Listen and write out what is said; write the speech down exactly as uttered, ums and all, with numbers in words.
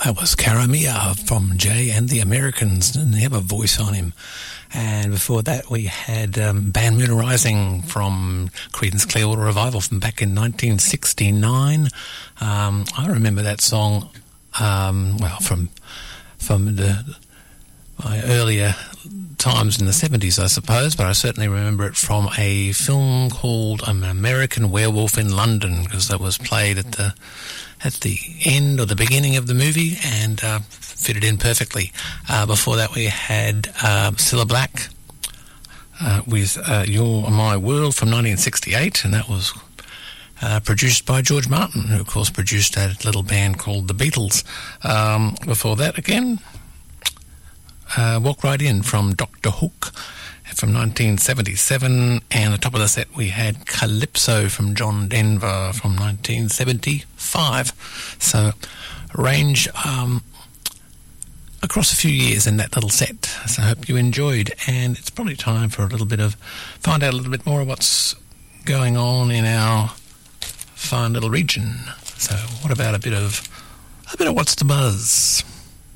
That was Karamia from Jay and the Americans. Didn't have a voice on him. And before that, we had um, Band Moon Rising from Creedence Clearwater Revival from back in nineteen sixty-nine. Um, I remember that song, um, well, from from the, my earlier times in the seventies, I suppose, but I certainly remember it from a film called An American Werewolf in London, because that was played at the at the end or the beginning of the movie and uh, fitted in perfectly. Uh, before that, we had uh, Cilla Black uh, with uh, You're My World from nineteen sixty-eight, and that was uh, produced by George Martin, who, of course, produced a little band called The Beatles. Um, before that, again, uh, Walk Right In from Doctor Hook from nineteen seventy-seven, and the top of the set we had Calypso from John Denver from nineteen seventy-five. So range um, across a few years in that little set. So I hope you enjoyed, and it's probably time for a little bit of find out a little bit more of what's going on in our fine little region. So what about a bit of a bit of what's the buzz?